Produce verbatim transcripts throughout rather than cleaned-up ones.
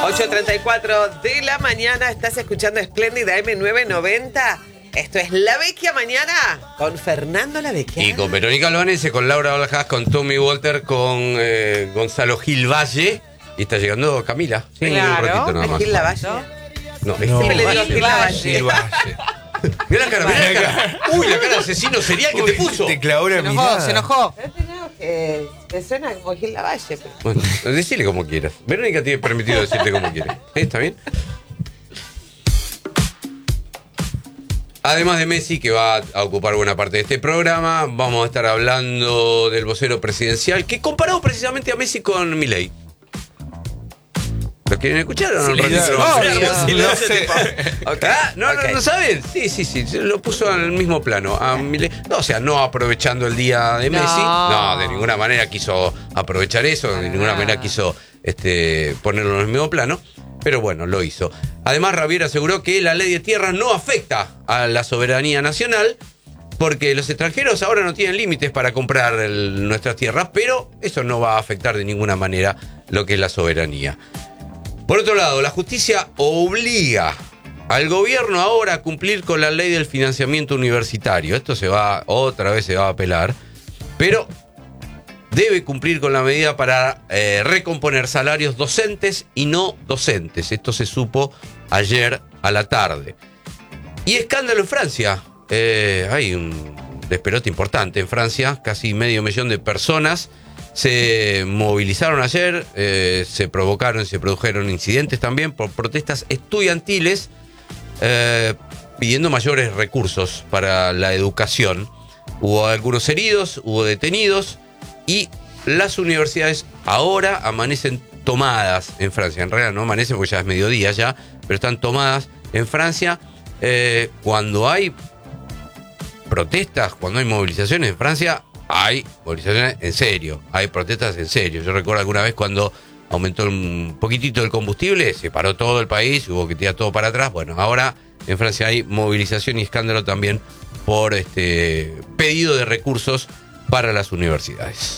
ocho treinta y cuatro de la mañana, estás escuchando Espléndida eme novecientos noventa. Esto es La Vecchia Mañana con Fernando La Vecchia. Y con Verónica Albanese, con Laura Olajás, con Tommy Walter, con eh, Gonzalo Gil Valle. Y está llegando Camila. Sí, claro, un ratito nada más. ¿Es Gil Lavalle? No, es no. Gil, le digo Gil Lavalle. Gil Valle. Mirá la cara, mirá la cara. Uy, la cara de asesino serial que Uy, te puso. Te clavó la se enojó, mirada. se enojó. Que te suena como Gil Lavalle. Pero... Bueno, decile como quieras. Verónica tiene permitido decirte como quiere. ¿Está bien? Además de Messi, que va a ocupar buena parte de este programa, vamos a estar hablando del vocero presidencial, que comparó precisamente a Messi con Milei. ¿Lo quieren escuchar o no? Silencio. No, Obvio. no, Silencio, tipo. Okay. Ah, no, Okay. no, ¿no saben? Sí, sí, sí, se lo puso al mismo plano. A Milei. No, o sea, no aprovechando el día de Messi. No. No, de ninguna manera quiso aprovechar eso, de ninguna Ah. manera quiso este, ponerlo en el mismo plano. Pero bueno, lo hizo. Además, Ravier aseguró que la ley de tierras no afecta a la soberanía nacional, porque los extranjeros ahora no tienen límites para comprar el, nuestras tierras, pero eso no va a afectar de ninguna manera lo que es la soberanía. Por otro lado, la justicia obliga al gobierno ahora a cumplir con la ley del financiamiento universitario. Esto se va, otra vez se va a apelar, pero debe cumplir con la medida para eh, recomponer salarios docentes y no docentes. Esto se supo ayer a la tarde. Y escándalo en Francia. Eh, hay un despelote importante en Francia. Casi medio millón de personas se movilizaron ayer. Eh, se provocaron, se produjeron incidentes también por protestas estudiantiles eh, pidiendo mayores recursos para la educación. Hubo algunos heridos, hubo detenidos. Y las universidades ahora amanecen tomadas en Francia. En realidad no amanecen porque ya es mediodía ya, pero están tomadas en Francia. Eh, cuando hay protestas, cuando hay movilizaciones en Francia, hay movilizaciones en serio, hay protestas en serio. Yo recuerdo alguna vez cuando aumentó un poquitito el combustible, se paró todo el país, hubo que tirar todo para atrás. Bueno, ahora en Francia hay movilización y escándalo también por este pedido de recursos para las universidades.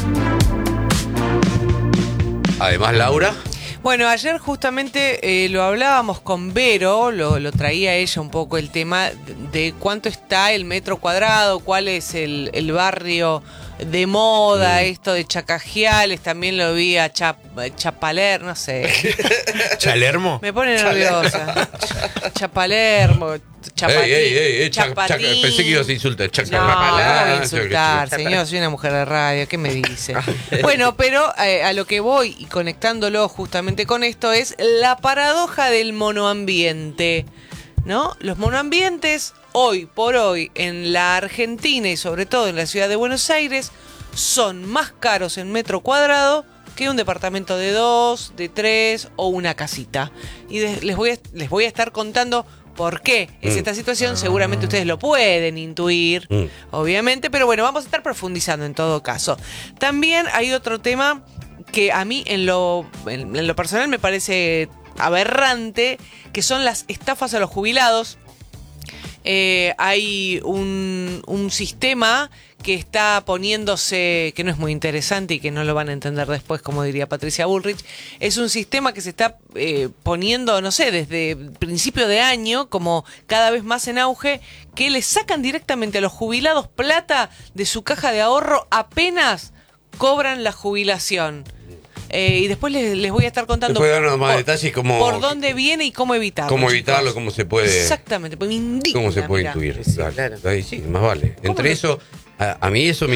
Además, Laura. Bueno, ayer justamente eh, lo hablábamos con Vero, lo, lo traía ella un poco el tema de, de cuánto está el metro cuadrado, cuál es el, el barrio de moda, mm. esto de Chacajiales, también lo vi a Chap, Chapaler, no sé. ¿Chalermo? Me pone nerviosa. Chapalermo. Chapatín, ey, ey, ey, ey, chapatín. Chac, chac, pensé que ibas a insultar. Chac, No, chac, no voy a chac, insultar, chac, señor, soy una mujer de radio, ¿qué me dice? Bueno, pero eh, a lo que voy, y conectándolo justamente con esto, es la paradoja del monoambiente, ¿no? Los monoambientes, hoy por hoy, en la Argentina y sobre todo en la ciudad de Buenos Aires, son más caros en metro cuadrado que un departamento de dos, de tres o una casita. Y de, les, voy a, les voy a estar contando por qué es mm. esta situación. Seguramente ustedes lo pueden intuir, mm. obviamente, pero bueno, vamos a estar profundizando en todo caso. También hay otro tema que a mí en lo, en, en lo personal me parece aberrante, que son las estafas a los jubilados. Eh, hay un, un sistema que está poniéndose, que no es muy interesante y que no lo van a entender después, como diría Patricia Bullrich. Es un sistema que se está eh, poniendo, no sé, desde principio de año, como cada vez más en auge, que le sacan directamente a los jubilados plata de su caja de ahorro apenas cobran la jubilación. Eh, y después les, les voy a estar contando ¿Puede darnos más por, detalles cómo, por dónde viene y cómo evitarlo. cómo chicos. evitarlo, cómo se puede, Exactamente, pues me indigna, cómo se puede mirá. intuir. Sí, Dale. claro. Ahí sí, más vale. Entre no? eso, a, a mí eso me